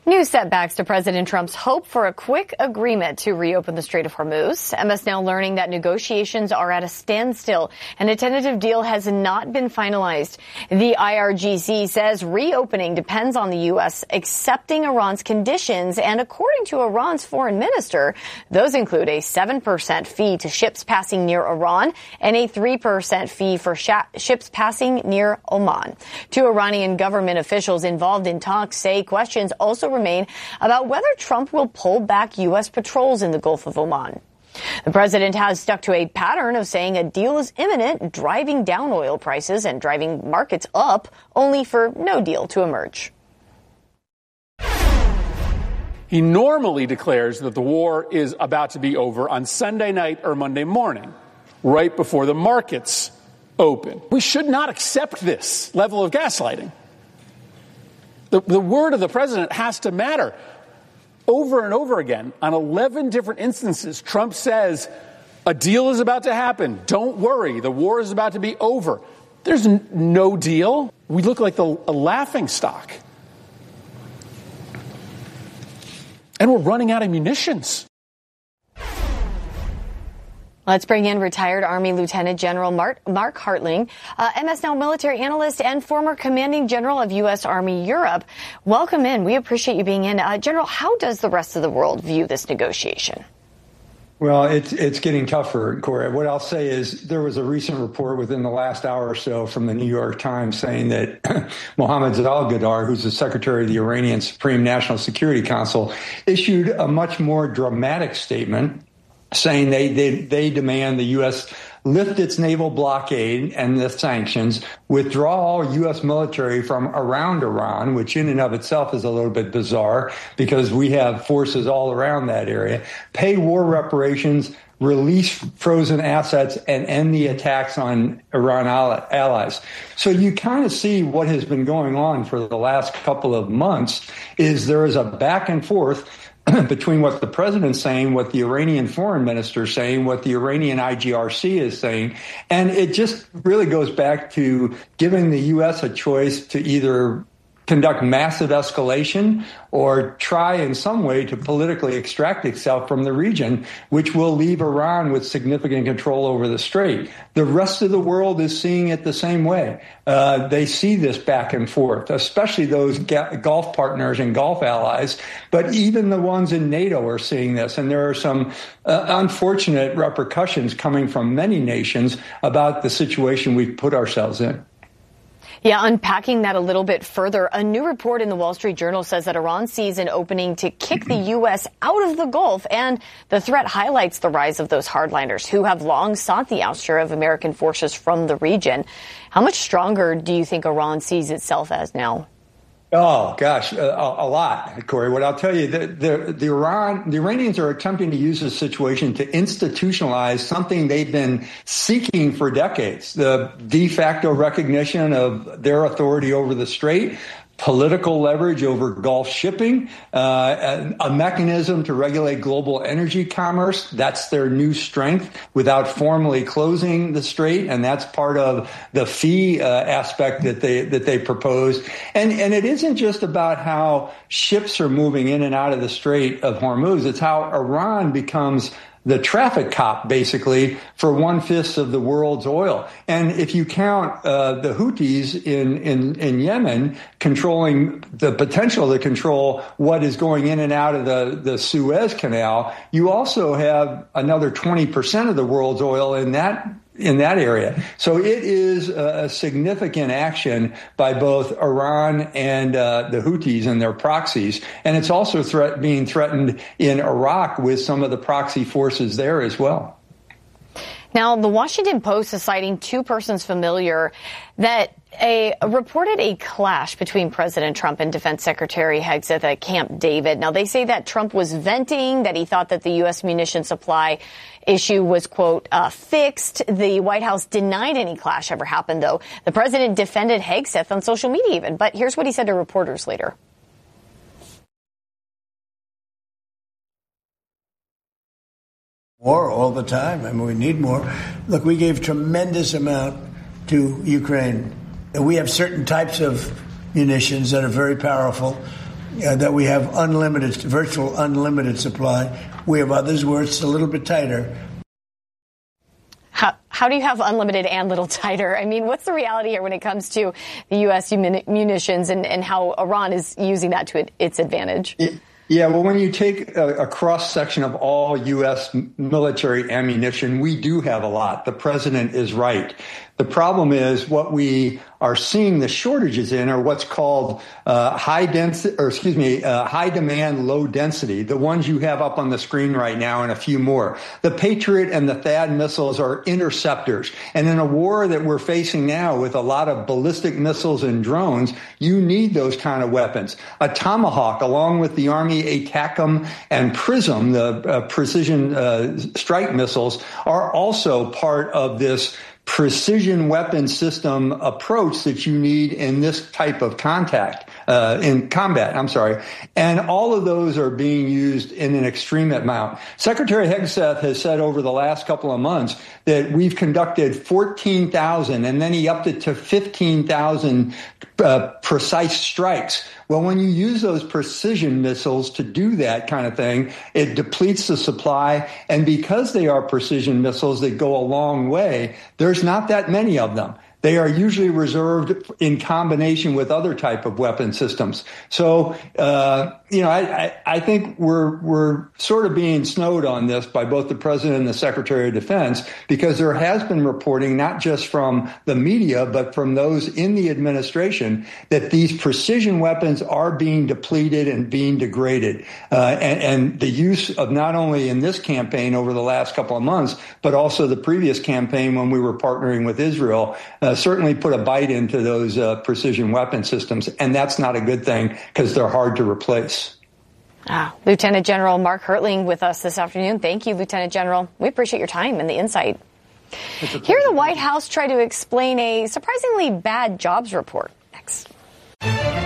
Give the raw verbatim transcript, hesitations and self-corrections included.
New setbacks to President Trump's hope for a quick agreement to reopen the Strait of Hormuz. M S now learning that negotiations are at a standstill and a tentative deal has not been finalized. The I R G C says reopening depends on the U S accepting Iran's conditions, and according to Iran's foreign minister, those include a seven percent fee to ships passing near Iran and a three percent fee for sh- ships passing near Oman. Two Iranian government officials involved in talks say questions also remain about whether Trump will pull back U S patrols in the Gulf of Oman. The president has stuck to a pattern of saying a deal is imminent, driving down oil prices and driving markets up, only for no deal to emerge. He normally declares that the war is about to be over on Sunday night or Monday morning, right before the markets open. We should not accept this level of gaslighting. The, the word of the president has to matter. Over and over again, on eleven different instances, Trump says, a deal is about to happen. Don't worry. The war is about to be over. There's n- no deal. We look like the, a laughing stock. And we're running out of munitions. Let's bring in retired Army Lieutenant General Mark, Mark Hartling, uh, M S Now military analyst and former commanding general of U S. Army Europe. Welcome in. We appreciate you being in. Uh, General, how does the rest of the world view this negotiation? Well, it's it's getting tougher, Corey. What I'll say is there was a recent report within the last hour or so from the New York Times saying that Mohammad Al-Ghaddar, who's the secretary of the Iranian Supreme National Security Council, issued a much more dramatic statement saying they, they they demand the U S lift its naval blockade and the sanctions, withdraw all U S military from around Iran, which in and of itself is a little bit bizarre because we have forces all around that area, pay war reparations, release frozen assets, and end the attacks on Iran allies. So you kind of see what has been going on for the last couple of months is there is a back and forth between what the president's saying, what the Iranian foreign minister is saying, what the Iranian I G R C is saying. And it just really goes back to giving the U S a choice to either conduct massive escalation or try in some way to politically extract itself from the region, which will leave Iran with significant control over the strait. The rest of the world is seeing it the same way. Uh, they see this back and forth, especially those ga- Gulf partners and Gulf allies. But even the ones in NATO are seeing this. And there are some uh, unfortunate repercussions coming from many nations about the situation we've put ourselves in. Yeah, unpacking that a little bit further, a new report in the Wall Street Journal says that Iran sees an opening to kick the U S out of the Gulf, and the threat highlights the rise of those hardliners who have long sought the ouster of American forces from the region. How much stronger do you think Iran sees itself as now? Oh, gosh, a, a lot, Corey. What I'll tell you, the, the, the Iran, the Iranians are attempting to use this situation to institutionalize something they've been seeking for decades, the de facto recognition of their authority over the strait, political leverage over Gulf shipping, uh, a, a mechanism to regulate global energy commerce. That's their new strength without formally closing the strait. And that's part of the fee uh, aspect that they that they proposed. And, and it isn't just about how ships are moving in and out of the Strait of Hormuz. It's how Iran becomes the traffic cop, basically, for one-fifth of the world's oil. And if you count uh, the Houthis in, in, in Yemen controlling the potential to control what is going in and out of the, the Suez Canal, you also have another twenty percent of the world's oil in that in that area. So it is a significant action by both Iran and uh, the Houthis and their proxies. And it's also threat being threatened in Iraq with some of the proxy forces there as well. Now, the Washington Post is citing two persons familiar that a, reported a clash between President Trump and Defense Secretary Hegseth at Camp David. Now, they say that Trump was venting, that he thought that the U S munition supply issue was, quote, uh, fixed. The White House denied any clash ever happened, though. The president defended Hegseth on social media even. But here's what he said to reporters later. More all the time. I mean, we need more. Look, we gave tremendous amount to Ukraine. We have certain types of munitions that are very powerful. uh, that we have unlimited, virtual unlimited supply. We have others where it's a little bit tighter. How, how do you have unlimited and little tighter? I mean, what's the reality here when it comes to the U S munitions and, and how Iran is using that to its advantage? It- Yeah, well, when you take a, a cross-section of all U S military ammunition, we do have a lot. The president is right. The problem is what we are seeing the shortages in are what's called uh, high density, or excuse me, uh, high demand, low density. The ones you have up on the screen right now, and a few more. The Patriot and the THAAD missiles are interceptors, and in a war that we're facing now with a lot of ballistic missiles and drones, you need those kind of weapons. A Tomahawk, along with the Army ATACMS and PrSM, the uh, precision uh, strike missiles, are also part of this precision weapon system approach that you need in this type of contact, uh, in combat, I'm sorry. And all of those are being used in an extreme amount. Secretary Hegseth has said over the last couple of months that we've conducted fourteen thousand, and then he upped it to fifteen thousand uh, precise strikes. Well, when you use those precision missiles to do that kind of thing, it depletes the supply. And because they are precision missiles that go a long way, there's not that many of them. They are usually reserved in combination with other type of weapon systems. So, uh, you know, I, I, I think we're we're sort of being snowed on this by both the president and the Secretary of Defense, because there has been reporting, not just from the media, but from those in the administration, that these precision weapons are being depleted and being degraded. Uh, and, and the use of not only in this campaign over the last couple of months, but also the previous campaign when we were partnering with Israel, uh, certainly put a bite into those uh, precision weapon systems. And that's not a good thing because they're hard to replace. Ah, Lieutenant General Mark Hertling with us this afternoon. Thank you, Lieutenant General. We appreciate your time and the insight. Here, the White House tried to explain a surprisingly bad jobs report. Next.